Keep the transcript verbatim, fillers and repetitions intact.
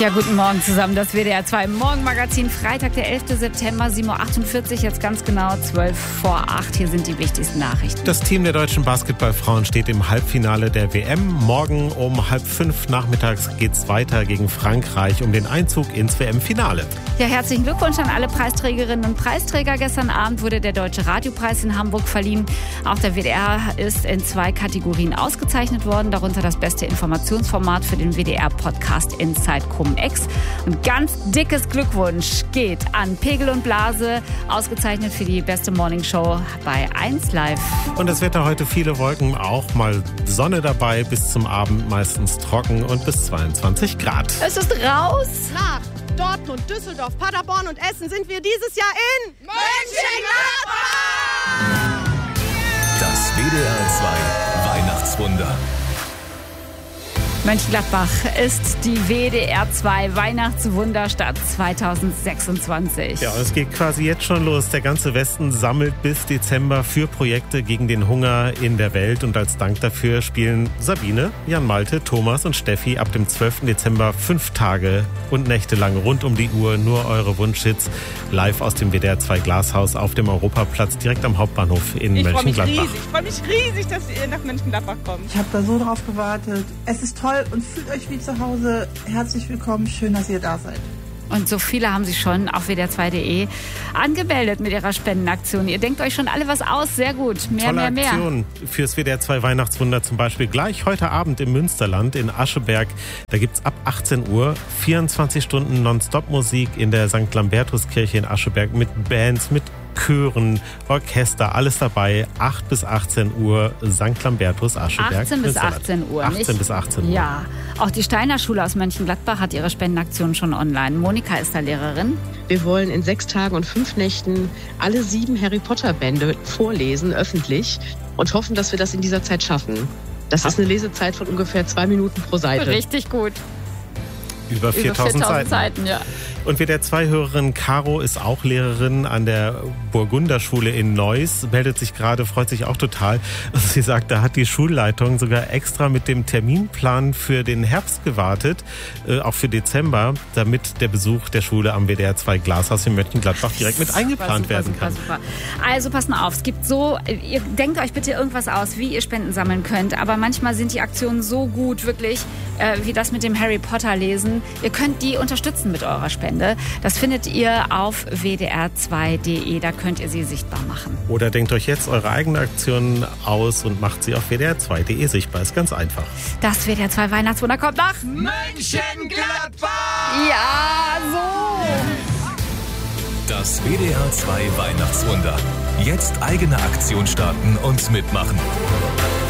Ja, guten Morgen zusammen, das W D R zwei Morgenmagazin, Freitag, der elfte September, sieben Uhr achtundvierzig, jetzt ganz genau zwölf vor acht. Hier sind die wichtigsten Nachrichten. Das Team der deutschen Basketballfrauen steht im Halbfinale der W M. Morgen um halb fünf nachmittags geht's weiter gegen Frankreich um den Einzug ins W M-Finale. Ja, herzlichen Glückwunsch an alle Preisträgerinnen und Preisträger. Gestern Abend wurde der Deutsche Radiopreis in Hamburg verliehen. Auch der W D R ist in zwei Kategorien ausgezeichnet worden, darunter das beste Informationsformat für den W D R-Podcast Inside Cum-Ex. Und ganz dickes Glückwunsch geht an Pegel und Blase, ausgezeichnet für die beste Morningshow bei eins Live. Und das Wetter heute viele Wolken, auch mal Sonne dabei, bis zum Abend meistens trocken und bis zweiundzwanzig Grad. Es ist raus! Nach Dortmund, Düsseldorf, Paderborn und Essen sind wir dieses Jahr in Mönchengladbach! Das W D R zwei Weihnachtswunder. Mönchengladbach ist die W D R zwei Weihnachtswunderstadt zweitausendsechsundzwanzig. Ja, und es geht quasi jetzt schon los. Der ganze Westen sammelt bis Dezember für Projekte gegen den Hunger in der Welt. Und als Dank dafür spielen Sabine, Jan Malte, Thomas und Steffi ab dem zwölften Dezember fünf Tage und Nächte lang rund um die Uhr nur eure Wunschhits live aus dem W D R zwei Glashaus auf dem Europaplatz direkt am Hauptbahnhof in Ich freue mich Mönchengladbach. riesig, ich freue mich riesig, dass ihr nach Mönchengladbach kommt. Ich habe da so drauf gewartet. Es ist toll und fühlt euch wie zu Hause. Herzlich willkommen, schön, dass ihr da seid. Und so viele haben sich schon auf W D R zwei punkt de angemeldet mit ihrer Spendenaktion. Ihr denkt euch schon alle was aus, sehr gut. Mehr, Tolle mehr, mehr. Aktion fürs W D R zwei Weihnachtswunder zum Beispiel gleich heute Abend im Münsterland in Ascheberg. Da gibt's ab achtzehn Uhr vierundzwanzig Stunden Nonstop-Musik in der Sankt Lambertuskirche in Ascheberg mit Bands, mit Chören, Orchester, alles dabei. acht bis achtzehn Uhr Sankt Lambertus, Ascheberg. achtzehn bis achtzehn Uhr, nicht? achtzehn bis achtzehn Uhr. Ja, auch die Steiner Schule aus Mönchengladbach hat ihre Spendenaktion schon online. Monika ist da Lehrerin. Wir wollen in sechs Tagen und fünf Nächten alle sieben Harry Potter Bände vorlesen, öffentlich, und hoffen, dass wir das in dieser Zeit schaffen. Das ist eine Lesezeit von ungefähr zwei Minuten pro Seite. Richtig gut. Über viertausend Seiten. Seiten, ja. Und W D R zwei Hörerin Caro ist auch Lehrerin an der Burgunderschule in Neuss, meldet sich gerade, freut sich auch total. Sie sagt, da hat die Schulleitung sogar extra mit dem Terminplan für den Herbst gewartet, äh, auch für Dezember, damit der Besuch der Schule am W D R zwei Glashaus in Mönchengladbach direkt mit eingeplant super, werden super, kann. Super. Also passt mal auf, es gibt so, ihr denkt euch bitte irgendwas aus, wie ihr Spenden sammeln könnt, aber manchmal sind die Aktionen so gut, wirklich, äh, wie das mit dem Harry Potter lesen. Ihr könnt die unterstützen mit eurer Spende. Das findet ihr auf W D R zwei punkt de, da könnt ihr sie sichtbar machen. Oder denkt euch jetzt eure eigene Aktion aus und macht sie auf W D R zwei punkt de sichtbar. Ist ganz einfach. Das W D R zwei Weihnachtswunder kommt nach Mönchengladbach! Ja, so! Das W D R zwei Weihnachtswunder. Jetzt eigene Aktion starten und mitmachen.